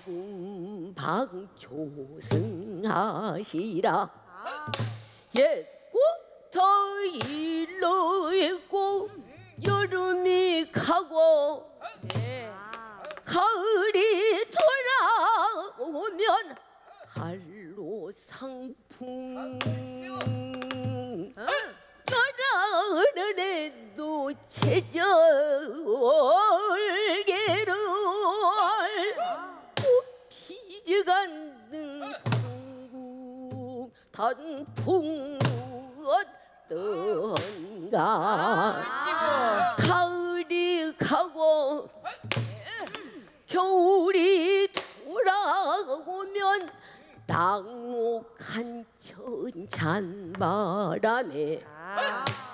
금방초승하시라. 옛부터 일로 있고 여름이 가고 가을이 돌아오면 한로 상풍. 열흘에도 제절개를 피지가 않는 한국 단풍 어떤가. 가을이 가고 겨울이 돌아오면 낙목한 천찬바람에